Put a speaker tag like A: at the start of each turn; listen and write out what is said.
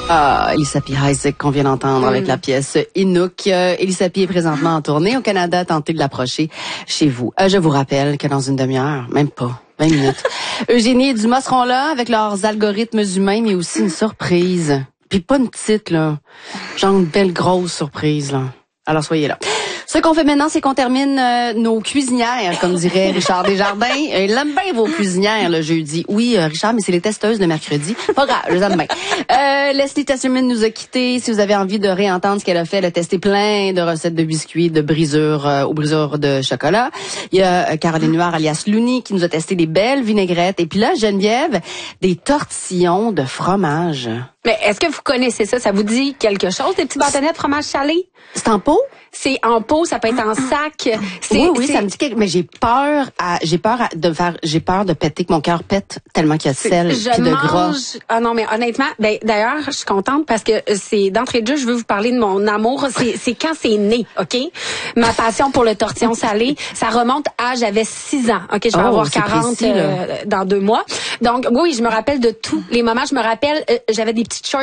A: Ah, Elisa Isaac qu'on vient d'entendre avec la pièce Inuk. Elisa est présentement en tournée au Canada. Tentez de l'approcher chez vous. Je vous rappelle que dans une demi-heure, même pas, 20 minutes, Eugénie et Dumas seront là avec leurs algorithmes humains, mais aussi une surprise. Puis pas une petite, là. Genre une belle grosse surprise, là. Alors soyez là. Ce qu'on fait maintenant, c'est qu'on termine nos cuisinières, comme dirait Richard Desjardins. Il aime bien vos cuisinières le jeudi. Oui, Richard, mais c'est les testeuses de mercredi. Pas grave, je les aime bien. Leslie Tasserman nous a quittés. Si vous avez envie de réentendre ce qu'elle a fait, elle a testé plein de recettes de biscuits, de brisures aux brisures de chocolat. Il y a Caroline Huard, alias Looney, qui nous a testé des belles vinaigrettes. Et puis là, Geneviève, des tortillons de fromage.
B: Mais est-ce que vous connaissez ça? Ça vous dit quelque chose, des petits bâtonnets de fromage salé?
A: C'est en pot?
B: C'est en pot, ça peut être en sac.
A: Oui, ça me dit quelque... Mais j'ai peur de péter, que mon cœur pète tellement qu'il y a de sel puis de gras.
B: Ah non, mais honnêtement, d'ailleurs, je suis contente parce que c'est d'entrée de jeu, je veux vous parler de mon amour. C'est quand c'est né, OK? Ma passion pour le tortillon salé, ça remonte à j'avais 6 ans. OK, je vais avoir 40
A: précis,
B: dans 2 mois. Donc oui, je me rappelle de tous les moments. Je me rappelle, j'avais des petites shorts